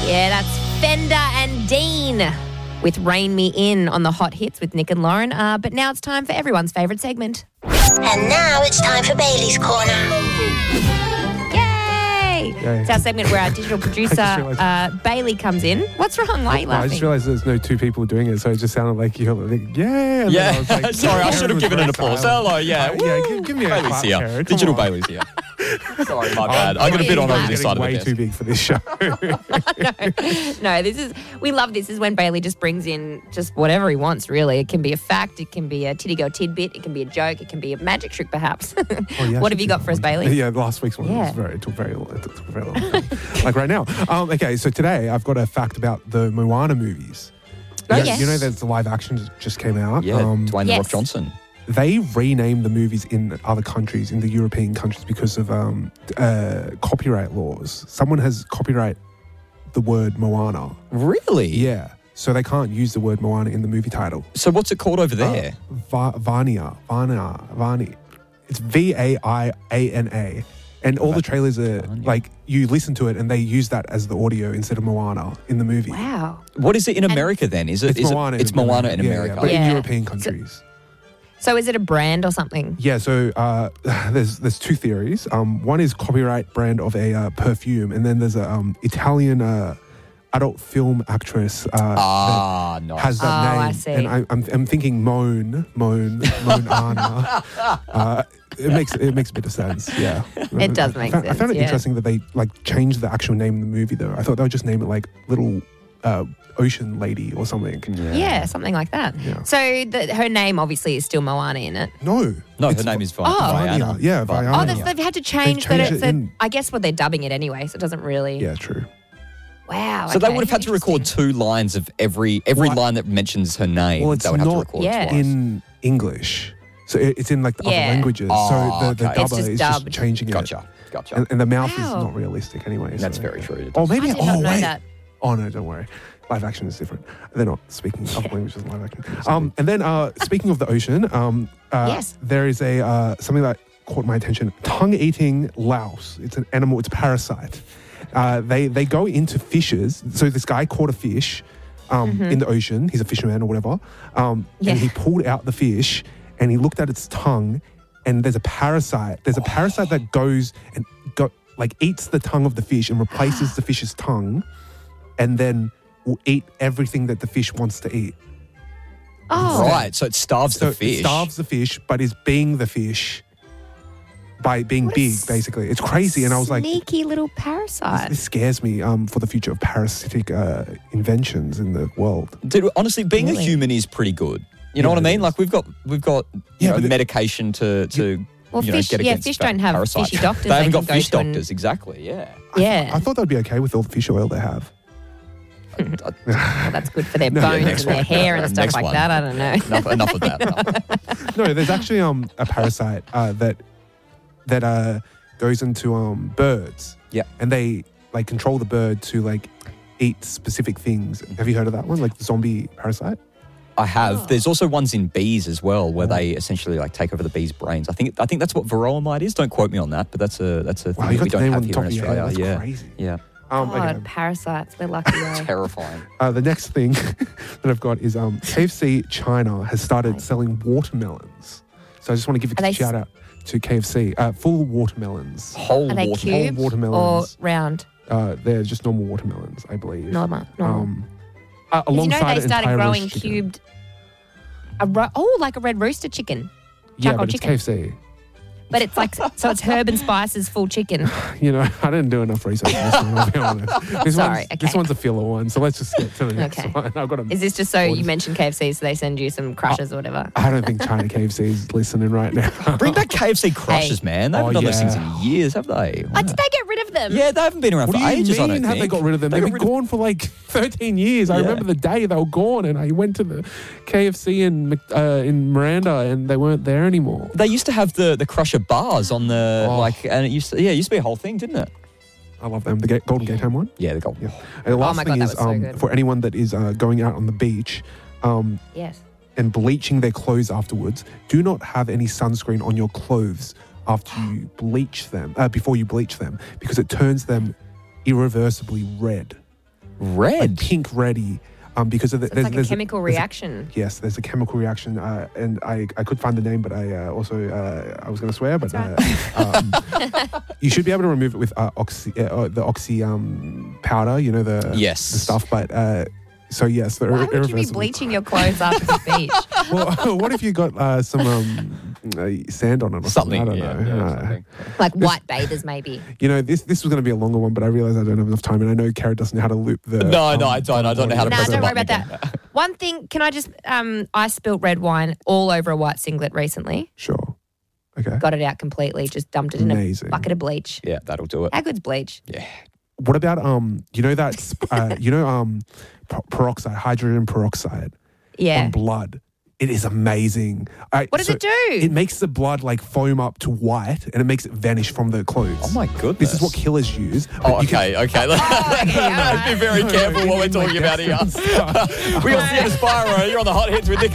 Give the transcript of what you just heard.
Yeah, that's Fender and Dean with Rain Me In on the Hot Hits with Nick and Lauren. But now it's time for everyone's favourite segment. And now it's time for Bailey's Corner. Yay! Yay. It's our segment where our digital producer, Bailey, comes in. What's wrong? Why are you I laughing? just realised there's no two people doing it, so it just sounded like you're like, yeah. And then I was like, Sorry, I should have given an applause. applause. Hello, yeah. Give me a Bailey's clap, here. Karen. Come Digital on. Bailey's here. Sorry, my bad. I got a bit on I'm over this side of the way desk. too big for this show. No, we love this. This is when Bailey just brings in just whatever he wants, really. It can be a fact, it can be a titty girl tidbit, it can be a joke, it can be a magic trick, perhaps. Oh, yeah, What have you got for us, Bailey? Yeah, last week's one it took very long. Time. Like right now. Okay, so today I've got a fact about the Moana movies. Oh, You know- yes. You know there's the live action that just came out. Yeah, Dwayne The yes. Rock Johnson. They renamed the movies in other countries, in the European countries, because of copyright laws. Someone has copyright the word Moana. Really? Yeah. So they can't use the word Moana in the movie title. So what's it called over there? Vania. It's Vaiana. And all the trailers are like, you listen to it and they use that as the audio instead of Moana in the movie. Wow. What is it in America then? Is it? It's Moana. It's Moana in America. but Yeah. in European countries. So is it a brand or something? Yeah, so there's two theories. One is copyright brand of a perfume, and then there's a Italian adult film actress that Nice. has that name. I see. And I'm thinking Moana. It makes a bit of sense. Yeah, It does make I found it sense, interesting that they like changed the actual name of the movie though. I thought they would just name it like Little Ocean Lady or something. Yeah, something like that. Yeah. So her name obviously is still Moana in it. No, No, her it's name is Vanya. Yeah, Vanya. Oh, they've had to change that. changed It's it in- I guess what they're dubbing it anyway, so it doesn't really. Yeah, true. Wow. So they okay, would have had to record interesting. 2 lines of every Well, line that mentions her name. Well, it's they would have to not record Yeah. twice. in English, so it's in like the Yeah. other languages. Oh, so the okay. It's dubber just is dubbed. just changing it. Gotcha. And the mouth is Wow. not realistic anyway. That's so- very true. Oh, maybe. I did not know wait. that. Oh no, don't worry. Live action is different. They're not speaking other languages in live action. And then speaking of the ocean, Yes. there is a something that caught my attention. Tongue-eating louse. It's an animal. It's a parasite. They go into fishes. So this guy caught a fish in the ocean. He's a fisherman or whatever. Yeah. And he pulled out the fish and he looked at its tongue. And there's a parasite. There's a parasite that goes and eats the tongue of the fish and replaces the fish's tongue, and then will eat everything that the fish wants to eat. Oh. Right, so it starves So the fish. it starves the fish, but is being the fish by being What a big, basically. It's crazy. And I was like, sneaky little parasite. this scares me for the future of parasitic inventions in the world. Dude, honestly, being a Really? human is pretty good. You know Yeah, what I it mean? is. Like we've got Yeah, but medication to Well, you know, fish- get yeah, against fish don't have parasites. fishy doctors They they haven't can got go fish to and- doctors, exactly. Yeah. Yeah. I thought that'd be okay with all the fish oil they have. Well, that's good for their No, bones next and their one. hair and stuff Next like one. that. I don't know. Enough of that. No, there's actually a parasite that goes into birds. Yeah. And they like control the bird to like eat specific things. Have you heard of that one? Like the zombie parasite? I have. There's also ones in bees as well, where they essentially like take over the bees' brains. I think that's what varroa mite is. Don't quote me on that, but that's a thing Wow, that you we got the don't name have on the here top in of your head. Australia. That's Yeah, crazy. yeah. God, Okay. parasites. We're lucky. though. Terrifying. The next thing that I've got is KFC China has started selling watermelons. So I just want to give Are a they shout out to KFC. Full watermelons. Whole Are they water. cubes or watermelons. round? They're just normal watermelons, I believe. Normal. Did Did you alongside know they an started entire growing roast chicken. cubed? Like a red rooster chicken. Yeah, Charcoal but chicken. it's KFC. But it's like, so it's herb and spices full chicken. You know, I didn't do enough research on this one, I'll be honest. Sorry, This okay. one's a filler one, so let's just get to the next Okay. one. I've got Is this just so you mentioned KFC so they send you some crushes or whatever? I don't think China KFC is listening right now. Bring back KFC crushes, Hey. man. They haven't done those things yeah. in years, have they? Oh, did they get rid of them? Yeah, they haven't been around What for do you ages, I mean don't have they think. got rid of them? They've got been rid of- gone for like 13 years. I Yeah. remember the day they were gone and I went to the KFC in Miranda and they weren't there anymore. They used to have the Crusher bars on the, Oh. and it used to be a whole thing, didn't it? I love them. The Golden Gate Home one. Yeah, the gold. Yeah. And the last my thing God, is that was so good. for anyone that is going out on the beach Yes. and bleaching their clothes afterwards, do not have any sunscreen on your clothes after you bleach them, before you bleach them, because it turns them irreversibly red. like Red. pink reddy, because of the, So it's like a chemical there's reaction. Yes, there's a chemical reaction, and I could find the name, but I also I was going to swear, but you should be able to remove it with the oxy powder, you know the Yes. the stuff. But so yes, the Why would you be irreversible. bleaching your clothes after the beach? Well, what if you got some sand on it or something? I don't know. something. Like white bathers, maybe. You know, this was going to be a longer one, but I realised I don't have enough time, and I know Carrot doesn't know how to loop the. No, I don't. I don't know how to Nah, press the don't worry button about again. that. One thing, can I just, I spilt red wine all over a white singlet recently. Sure. Okay. Got it out completely, just dumped it in Amazing. a bucket of bleach. Yeah, that'll do it. How good's bleach? Yeah. What about you know that peroxide, hydrogen peroxide Yeah. on blood? It is amazing. What does it do? It makes the blood like foam up to white, and it makes it vanish from the clothes. Oh my goodness. This is what killers use. but Oh, you can- okay. Let's be very careful what we're talking about here. We got Sienna Spyro. You're on the Hot Hits with Nick